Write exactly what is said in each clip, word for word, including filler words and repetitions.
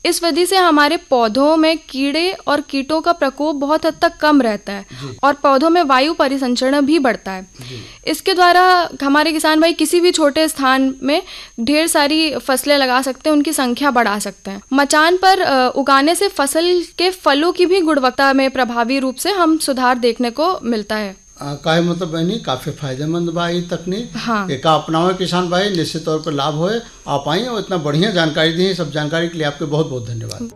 इस विधि से हमारे पौधों में कीड़े और कीटों का प्रकोप बहुत हद तक कम रहता है और पौधों में वायु परिसंचरण भी बढ़ता है। इसके द्वारा हमारे किसान भाई किसी भी छोटे स्थान में ढेर सारी फसलें लगा सकते हैं, उनकी संख्या बढ़ा सकते हैं। मचान पर उगाने से फसल के फलों की भी गुणवत्ता में प्रभावी रूप से हम सुधार देखने को मिलता है। का मतलब बहनी काफ़ी फायदेमंद बा ई तकनीक। हाँ, एक अपनावे किसान भाई, निश्चित तौर पर लाभ होए। आप आई और इतना बढ़िया जानकारी दी, सब जानकारी के लिए आपके बहुत बहुत धन्यवाद।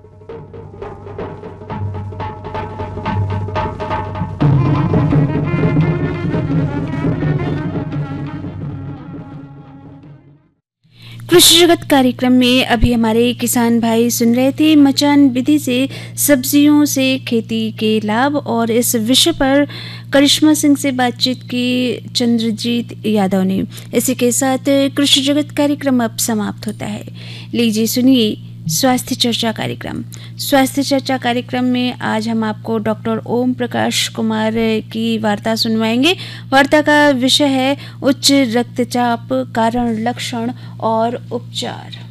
कृषि जगत कार्यक्रम में अभी हमारे किसान भाई सुन रहे थे मचान विधि से सब्जियों से खेती के लाभ, और इस विषय पर करिश्मा सिंह से बातचीत की चंद्रजीत यादव ने। इसी के साथ कृषि जगत कार्यक्रम अब समाप्त होता है। लीजिए सुनिए स्वास्थ्य चर्चा कार्यक्रम। स्वास्थ्य चर्चा कार्यक्रम में आज हम आपको डॉक्टर ओम प्रकाश कुमार की वार्ता सुनवाएंगे। वार्ता का विषय है उच्च रक्तचाप, कारण, लक्षण और उपचार।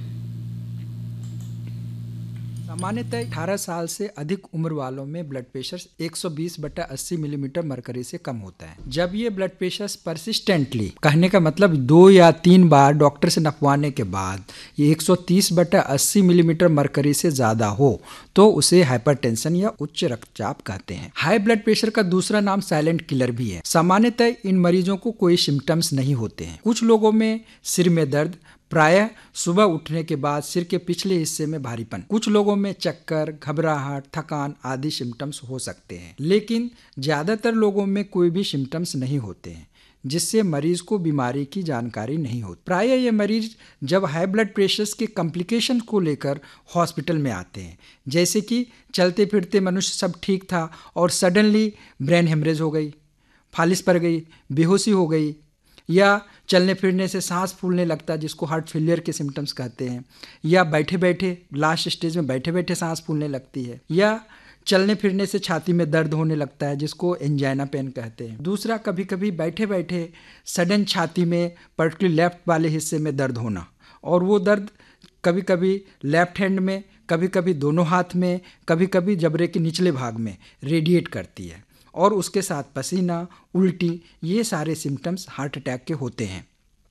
सामान्यतः अठारह साल से अधिक उम्र वालों में ब्लड प्रेशर एक सौ बीस बटा अस्सी मिलीमीटर मरकरी से कम होता है। जब ये ब्लड प्रेशर परसिस्टेंटली, कहने का मतलब दो या तीन बार डॉक्टर से नपवाने के बाद ये एक सौ तीस बटा अस्सी मिलीमीटर मरकरी से ज़्यादा हो तो उसे हाइपरटेंशन या उच्च रक्तचाप कहते हैं। हाई ब्लड प्रेशर का दूसरा नाम साइलेंट किलर भी है। सामान्यतः इन मरीजों को कोई सिम्टम्स नहीं होते हैं। कुछ लोगों में सिर में दर्द, प्रायः सुबह उठने के बाद सिर के पिछले हिस्से में भारीपन, कुछ लोगों में चक्कर, घबराहट, थकान आदि सिम्टम्स हो सकते हैं, लेकिन ज़्यादातर लोगों में कोई भी सिम्टम्स नहीं होते हैं, जिससे मरीज को बीमारी की जानकारी नहीं होती। प्रायः ये मरीज जब हाई ब्लड प्रेशर के कॉम्प्लिकेशन को लेकर हॉस्पिटल में आते हैं, जैसे कि चलते फिरते मनुष्य सब ठीक था और सडनली ब्रेन हेमरेज हो गई, फालिस पड़ गई, बेहोशी हो गई, या चलने फिरने से सांस फूलने लगता है जिसको हार्ट फेलियर के सिम्टम्स कहते हैं, या बैठे बैठे लास्ट स्टेज में बैठे बैठे सांस फूलने लगती है, या चलने फिरने से छाती में दर्द होने लगता है जिसको एंजाइना पेन कहते हैं। दूसरा, कभी कभी बैठे बैठे सडन छाती में पर्टिकुलर लेफ्ट वाले हिस्से में दर्द होना, और वो दर्द कभी कभी लेफ्ट हैंड में, कभी कभी दोनों हाथ में, कभी कभी जबड़े के निचले भाग में रेडिएट करती है, और उसके साथ पसीना, उल्टी, ये सारे सिम्टम्स हार्ट अटैक के होते हैं।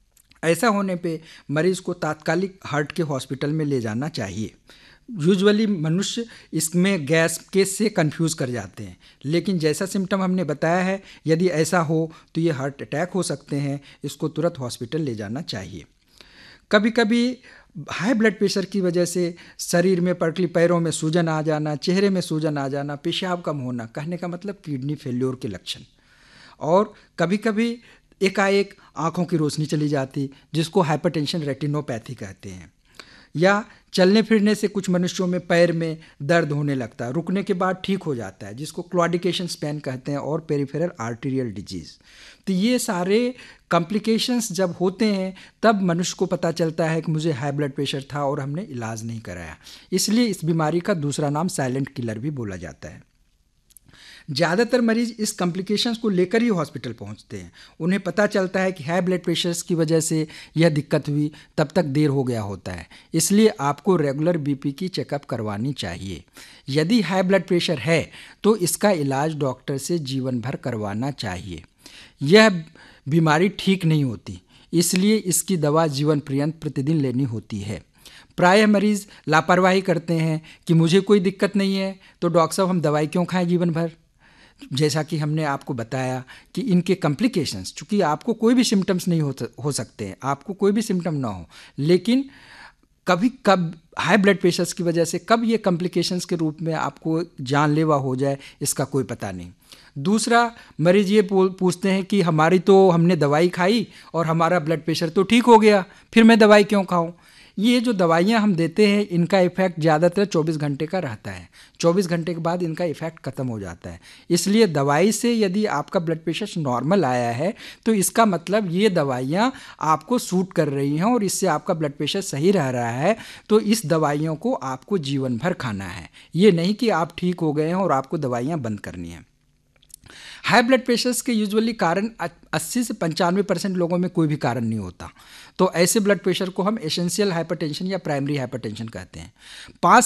ऐसा होने पे मरीज़ को तात्कालिक हार्ट के हॉस्पिटल में ले जाना चाहिए। यूजुअली मनुष्य इसमें गैस के से कंफ्यूज कर जाते हैं, लेकिन जैसा सिम्टम हमने बताया है, यदि ऐसा हो तो ये हार्ट अटैक हो सकते हैं, इसको तुरंत हॉस्पिटल ले जाना चाहिए। कभी कभी हाई ब्लड प्रेशर की वजह से शरीर में पर्टिकुलर पैरों में सूजन आ जाना, चेहरे में सूजन आ जाना, पेशाब कम होना, कहने का मतलब किडनी फेल्योर के लक्षण, और कभी कभी एकाएक आँखों की रोशनी चली जाती जिसको हाइपरटेंशन रेटिनोपैथी कहते हैं, या चलने फिरने से कुछ मनुष्यों में पैर में दर्द होने लगता है, रुकने के बाद ठीक हो जाता है जिसको क्लॉडिकेशन स्पेन कहते हैं, और पेरिफेरल आर्टीरियल डिजीज़। तो ये सारे कॉम्प्लिकेशंस जब होते हैं तब मनुष्य को पता चलता है कि मुझे हाई ब्लड प्रेशर था और हमने इलाज नहीं कराया। इसलिए इस बीमारी का दूसरा नाम साइलेंट किलर भी बोला जाता है। ज़्यादातर मरीज इस कॉम्प्लिकेशंस को लेकर ही हॉस्पिटल पहुंचते हैं। उन्हें पता चलता है कि हाई ब्लड प्रेशर की वजह से यह दिक्कत हुई, तब तक देर हो गया होता है। इसलिए आपको रेगुलर बीपी की चेकअप करवानी चाहिए। यदि हाई ब्लड प्रेशर है तो इसका इलाज डॉक्टर से जीवन भर करवाना चाहिए। यह बीमारी ठीक नहीं होती, इसलिए इसकी दवा जीवन पर्यंत प्रतिदिन लेनी होती है। प्रायः मरीज़ लापरवाही करते हैं कि मुझे कोई दिक्कत नहीं है तो डॉक्टर साहब हम दवाई क्यों खाएं जीवन भर। जैसा कि हमने आपको बताया कि इनके कॉम्प्लिकेशंस, चूँकि आपको कोई भी सिम्टम्स नहीं हो हो सकते हैं, आपको कोई भी सिम्टम ना हो, लेकिन कभी कब हाई ब्लड प्रेशर की वजह से कब ये कॉम्प्लिकेशंस के रूप में आपको जानलेवा हो जाए, इसका कोई पता नहीं। दूसरा, मरीज ये पूछते हैं कि हमारी तो हमने दवाई खाई और हमारा ब्लड प्रेशर तो ठीक हो गया, फिर मैं दवाई क्यों खाऊं। ये जो दवाइयाँ हम देते हैं इनका इफ़ेक्ट ज़्यादातर चौबीस घंटे का रहता है। चौबीस घंटे के बाद इनका इफ़ेक्ट ख़त्म हो जाता है। इसलिए दवाई से यदि आपका ब्लड प्रेशर नॉर्मल आया है तो इसका मतलब ये दवाइयाँ आपको सूट कर रही हैं और इससे आपका ब्लड प्रेशर सही रह रहा है, तो इस दवाइयों को आपको जीवन भर खाना है। ये नहीं कि आप ठीक हो गए हैं और आपको दवाइयाँ बंद करनी हैं। हाई ब्लड प्रेशर के यूजुअली कारण अस्सी से पंचानवे परसेंट लोगों में कोई भी कारण नहीं होता, तो ऐसे ब्लड प्रेशर को हम एसेंशियल हाइपरटेंशन या प्राइमरी हाइपरटेंशन कहते हैं। पाँच